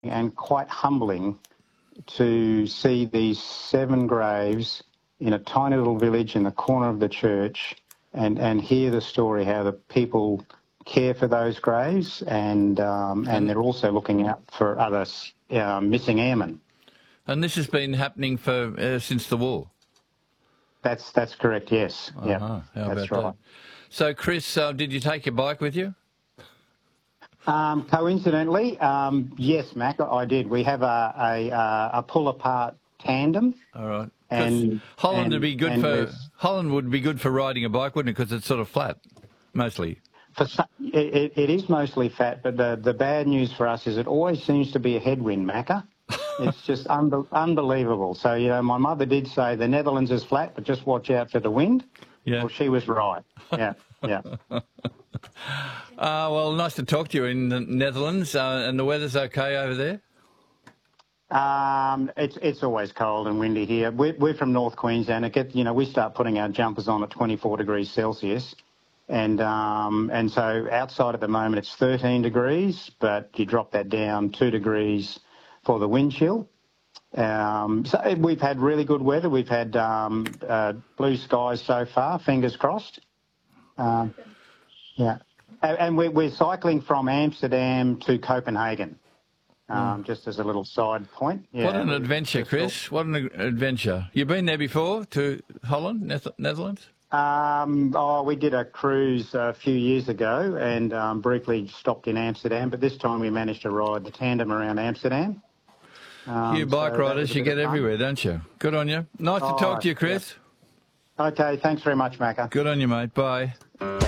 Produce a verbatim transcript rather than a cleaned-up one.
and quite humbling to see these seven graves in a tiny little village in the corner of the church, and, and hear the story how the people care for those graves, and um, and they're also looking out for other uh, missing airmen. And this has been happening for uh, since the war? That's that's correct, yes. Uh-huh. Yeah, How that's about right. that? So, Chris, uh, did you take your bike with you? Um, coincidentally, um, yes, Mac, I did. We have a a, a pull-apart tandem. All right. And Holland and, would be good for Holland would be good for riding a bike, wouldn't it? Because it's sort of flat, mostly. For some, it, it is mostly fat, but the the bad news for us is it always seems to be a headwind, Macca. It's just unbe- unbelievable. So, you know, my mother did say the Netherlands is flat, but just watch out for the wind. Yeah. Well, she was right. Yeah, yeah. Uh, well, nice to talk to you in the Netherlands, uh, and the weather's okay over there? Um, it's it's always cold and windy here. We're, we're from North Queensland. It gets, you know, we start putting our jumpers on at twenty-four degrees Celsius. And um, and so outside at the moment it's thirteen degrees, but you drop that down two degrees for the wind chill. Um, so we've had really good weather. We've had um, uh, blue skies so far, fingers crossed. Um, yeah. And, and we're, we're cycling from Amsterdam to Copenhagen, um, mm. just as a little side point. Yeah, what an adventure, Chris. What an adventure. You've been there before, to Holland, Netherlands? Um, oh, we did a cruise a few years ago and um, briefly stopped in Amsterdam, but this time we managed to ride the tandem around Amsterdam. Um, you bike so riders, you get everywhere, don't you? Good on you. Nice oh, to talk to you, Chris. Yeah. Okay, thanks very much, Macca. Good on you, mate. Bye.